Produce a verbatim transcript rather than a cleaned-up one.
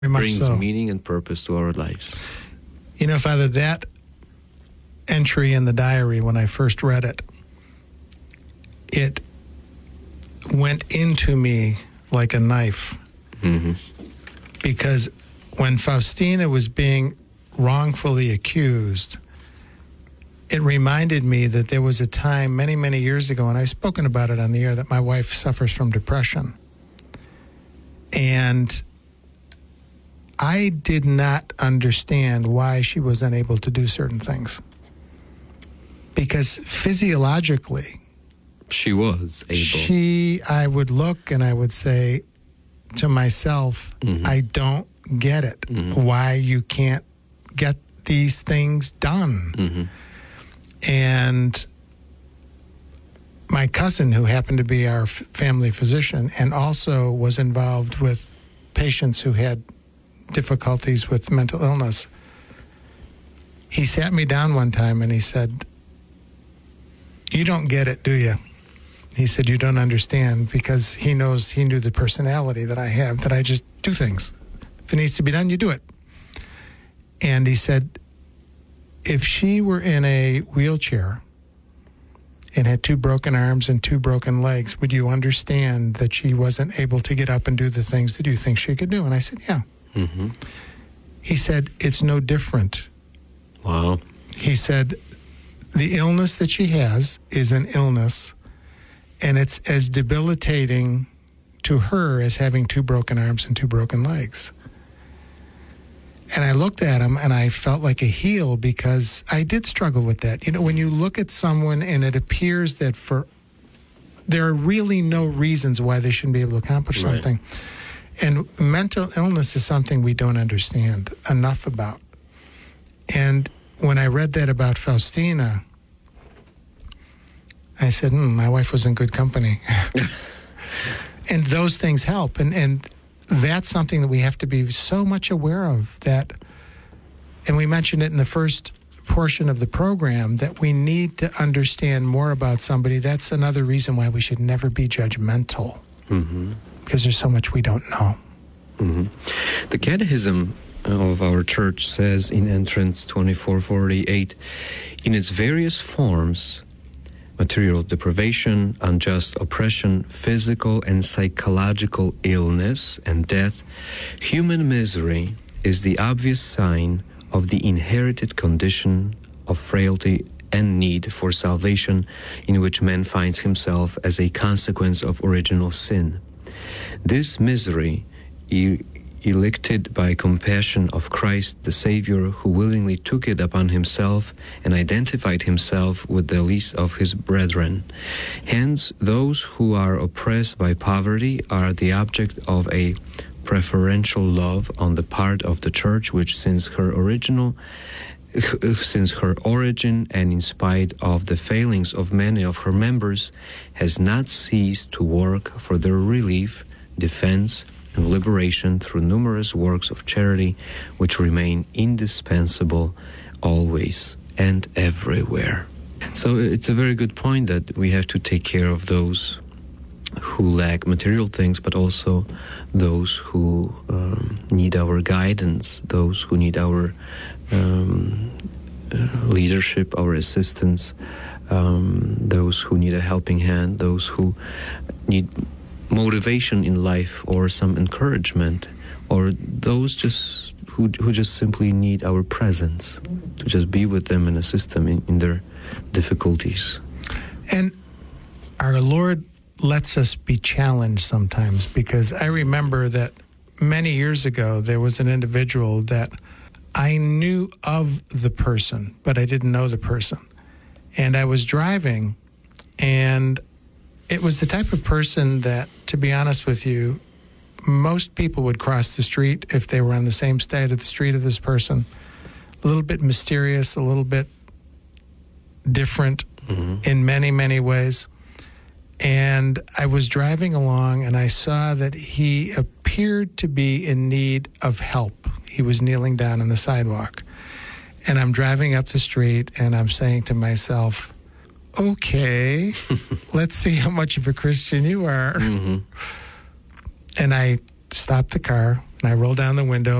brings so. meaning and purpose to our lives. You know, Father, that entry in the diary, when I first read it, it went into me like a knife. Mm-hmm. Because when Faustina was being wrongfully accused, it reminded me that there was a time many, many years ago, and I've spoken about it on the air, that my wife suffers from depression. And I did not understand why she was unable to do certain things. Because physiologically, she was able. She, I would look and I would say to myself, mm-hmm. I don't get it. Mm-hmm. Why you can't get these things done. Mm-hmm. And my cousin, who happened to be our f- family physician and also was involved with patients who had difficulties with mental illness, he sat me down one time and he said, "You don't get it, do you?" He said, "You don't understand," because he knows, he knew the personality that I have, that I just do things. If it needs to be done, you do it. And he said, if she were in a wheelchair and had two broken arms and two broken legs, would you understand that she wasn't able to get up and do the things that you think she could do? And I said, yeah. Mm-hmm. He said, it's no different. Wow. He said, the illness that she has is an illness, and it's as debilitating to her as having two broken arms and two broken legs. And I looked at him and I felt like a heel, because I did struggle with that. You know, when you look at someone and it appears that for there are really no reasons why they shouldn't be able to accomplish right. something. And mental illness is something we don't understand enough about. And when I read that about Faustina, I said, hmm, my wife was in good company. And those things help. And, and that's something that we have to be so much aware of, that, and we mentioned it in the first portion of the program, that we need to understand more about somebody. That's another reason why we should never be judgmental, mm-hmm. because there's so much we don't know. Mm-hmm. The Catechism of our church says in entrance twenty-four forty-eight, in its various forms, material deprivation, unjust oppression, physical and psychological illness and death, human misery is the obvious sign of the inherited condition of frailty and need for salvation in which man finds himself as a consequence of original sin. This misery, e- elected by compassion of Christ the Savior, who willingly took it upon himself and identified himself with the least of his brethren. Hence, those who are oppressed by poverty are the object of a preferential love on the part of the Church, which since her original since her origin and in spite of the failings of many of her members, has not ceased to work for their relief, defense, and liberation through numerous works of charity which remain indispensable always and everywhere. So it's a very good point that we have to take care of those who lack material things, but also those who um, need our guidance, those who need our um, uh, leadership, our assistance, um, those who need a helping hand, those who need motivation in life or some encouragement, or those just who who just simply need our presence, to just be with them and assist them in, in their difficulties. And our Lord lets us be challenged sometimes, because I remember that many years ago there was an individual that I knew of the person, but I didn't know the person. And I was driving, and it was the type of person that, to be honest with you, most people would cross the street if they were on the same side of the street of this person. A little bit mysterious, a little bit different mm-hmm. in many, many ways. And I was driving along, and I saw that he appeared to be in need of help. He was kneeling down on the sidewalk. And I'm driving up the street, and I'm saying to myself, okay, let's see how much of a Christian you are. Mm-hmm. And I stop the car, and I roll down the window.